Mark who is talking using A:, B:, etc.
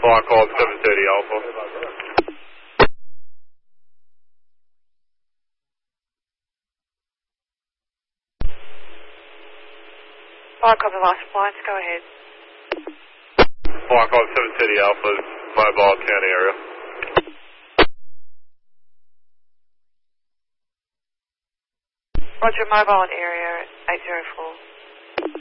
A: Block call 730 Alpha.
B: Block call the last appliance, go ahead.
A: Block call 730 Alpha, mobile county area.
B: Roger, mobile area 804.